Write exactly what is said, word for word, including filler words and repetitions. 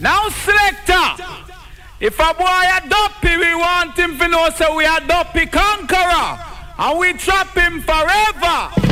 Now, selector, if a boy a dopey, we want him to know so we a dopey conqueror, and we trap him forever.